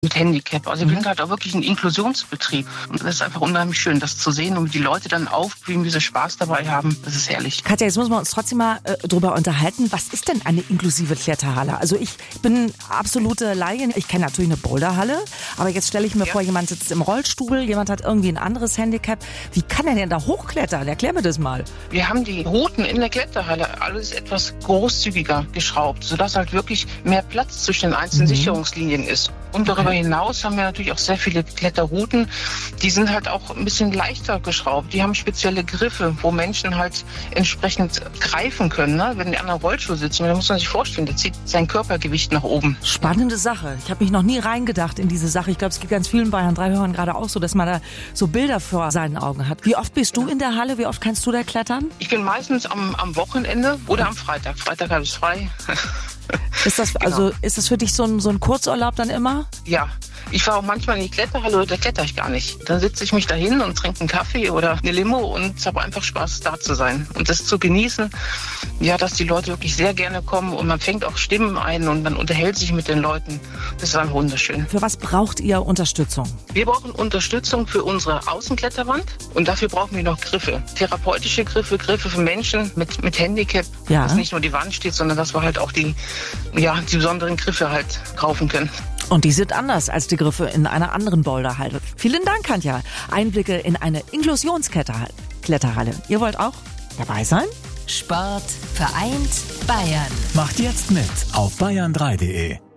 mit Handicap. Also wir sind halt auch wirklich ein Inklusionsbetrieb. Und das ist einfach unheimlich schön, das zu sehen und wie die Leute dann aufblühen, wie sie Spaß dabei haben. Das ist herrlich. Katja, jetzt müssen wir uns trotzdem mal drüber unterhalten. Was ist denn eine inklusive Kletterhalle? Also ich bin absolute Laie. Ich kenne natürlich eine Boulderhalle, aber jetzt stelle ich mir vor, jemand sitzt im Rollstuhl, jemand hat irgendwie ein anderes Handicap. Wie kann er denn da hochklettern? Erklär mir das mal. Wir haben die Routen in der Kletterhalle alles etwas großzügiger geschraubt, sodass halt wirklich mehr Platz zwischen den einzelnen Sicherungslinien ist. Und darüber hinaus haben wir natürlich auch sehr viele Kletterrouten. Die sind halt auch ein bisschen leichter geschraubt. Die haben spezielle Griffe, wo Menschen halt entsprechend greifen können. Ne? Wenn die an einem Rollstuhl sitzen, da muss man sich vorstellen, der zieht sein Körpergewicht nach oben. Spannende Sache. Ich habe mich noch nie reingedacht in diese Sache. Ich glaube, es geht ganz vielen Bayern 3 Hörern gerade auch so, dass man da so Bilder vor seinen Augen hat. Wie oft bist du in der Halle? Wie oft kannst du da klettern? Ich bin meistens am Wochenende oder am Freitag. Freitag habe ich frei. Ist das, also, ist das für dich so ein Kurzurlaub dann immer? Ja, ich fahre auch manchmal in die Kletterhalle, da kletter ich gar nicht. Dann setze ich mich da hin und trinke einen Kaffee oder eine Limo und habe einfach Spaß, da zu sein. Und das zu genießen, ja, dass die Leute wirklich sehr gerne kommen und man fängt auch Stimmen ein und man unterhält sich mit den Leuten. Das ist dann wunderschön. Für was braucht ihr Unterstützung? Wir brauchen Unterstützung für unsere Außenkletterwand und dafür brauchen wir noch Griffe. Therapeutische Griffe, Griffe für Menschen mit Handicap, dass nicht nur die Wand steht, sondern dass wir halt auch die besonderen Griffe halt kaufen können. Und die sind anders als die Griffe in einer anderen Boulderhalle. Vielen Dank, Katja. Einblicke in eine Inklusionskletterhalle. Ihr wollt auch dabei sein? Sport vereint Bayern. Macht jetzt mit auf bayern3.de.